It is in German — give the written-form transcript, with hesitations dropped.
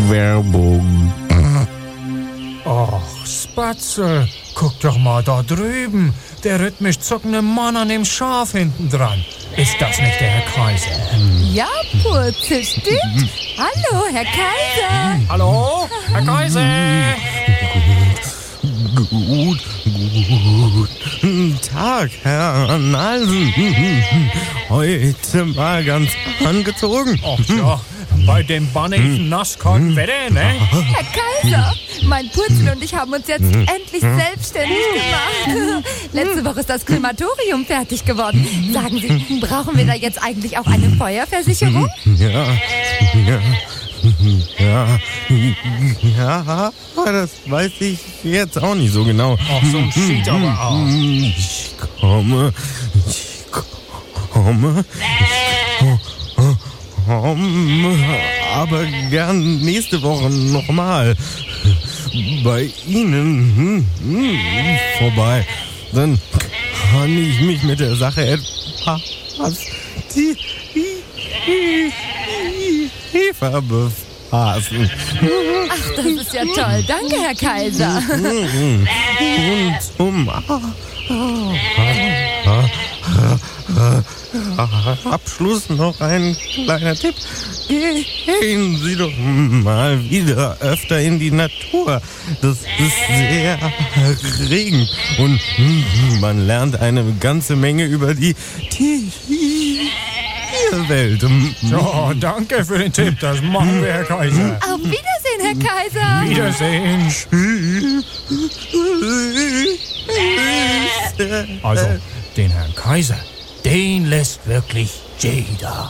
Werbung. Ach, Spatzel, guck doch mal da drüben. Der rhythmisch zuckende Mann an dem Schaf hinten dran. Ist das nicht der Herr Kaiser? Ja, Purzel, stimmt. Hallo, Herr Kaiser. Hallo, Herr Kaiser? Guten Tag, Herr Nalsen. Heute mal ganz angezogen. Ach ja, bei dem bannigen, nasskalten Wetter, ne? Herr Kaiser, mein Purzel und ich haben uns jetzt endlich selbstständig gemacht. Letzte Woche ist das Krematorium fertig geworden. Sagen Sie, brauchen wir da jetzt eigentlich auch eine Feuerversicherung? Ja, aber das weiß ich jetzt auch nicht so genau. Ach, so sieht aber aus. Ich komme aber gern nächste Woche nochmal bei Ihnen vorbei. Dann kann ich mich mit der Sache etwas tiefer befassen. Ach, das ist ja toll. Danke, Herr Kaiser. Und zum Abschluss noch ein kleiner Tipp. Gehen Sie doch mal wieder öfter in die Natur. Das ist sehr erregend und man lernt eine ganze Menge über die Tierwelt. Ja, danke für den Tipp, das machen wir, Herr Kaiser. Auf Wiedersehen, Herr Kaiser. Wiedersehen. Also, den Herrn Kaiser, den lässt wirklich jeder.